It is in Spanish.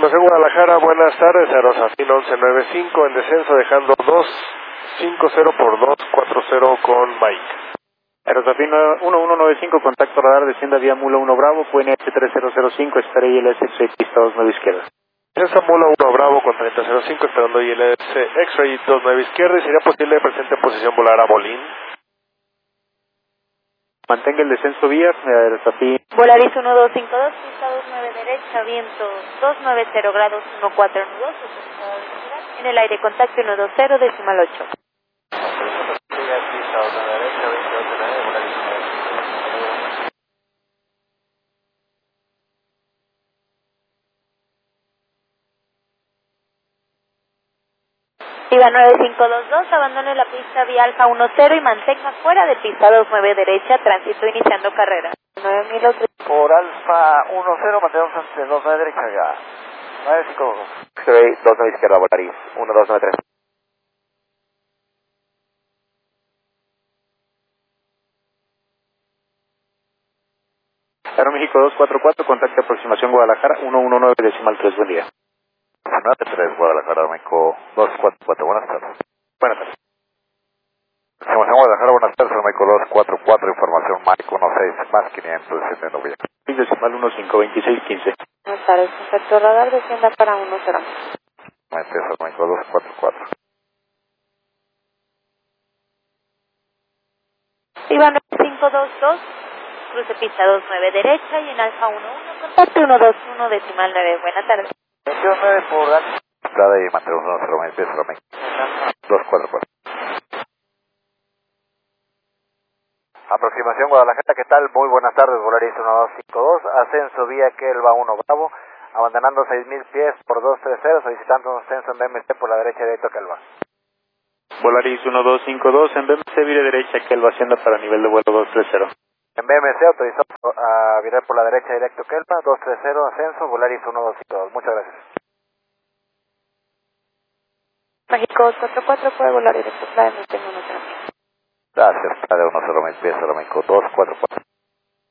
Información Guadalajara, buenas tardes, Aerosafin 1195 en descenso dejando 250 por 240 con Mike. Aerosafin 1195, contacto radar, descienda vía Mula 1 Bravo, QNH 3005, espera ILS pista 29 izquierda. Descenso Mula 1 Bravo con 3005, esperando ILS X-Ray 29 izquierda y sería posible presente en posición volar a Bolín. Mantenga el descenso vía Aerosafin. Volaris 1252, pista 29 derecha, viento 290 grados 14 nudos, en el aire contacto 120 decimal 8. Viva 9522, abandone la pista vía Alfa 10 y mantenga fuera de pista 29 derecha, tránsito iniciando carrera. 9003. Por Alfa 10, mantenemos entre 29 derecha ya. 952. 29 izquierda, Volaris, 1293. Aeroméxico 244, contacto aproximación Guadalajara 119 decimal 3, buen día. 93 Guadalajara, México 244, buenas tardes. Buenas tardes. Información Guadalajara, buenas tardes, México 244, información Mike 16 más 500, descendiendo vía. Decimal 152615. Buenas tardes, contacto radar, descienda para 10. México 244. Viva 9522, cruce pista 29 derecha y en Alfa 11, contacto 121 decimal 9. Buenas tardes. 29 por Alfa. Y mantenemos 10 México 244. Aproximación Guadalajara, ¿qué tal? Muy buenas tardes, Volaris 1252, ascenso vía Kelva 1 Bravo, abandonando 6.000 pies por 230, solicitando un ascenso en BMC por la derecha directo Kelva. Volaris 1252, en BMC vire derecha, Kelva, hacienda para nivel de vuelo 230. En BMC autorizado a virar por la derecha directo Kelva, 230, ascenso, Volaris 1252, muchas gracias. México 244, puede volar directo, Playa, no tengo otra. Gracias, de 10 pies, México 244.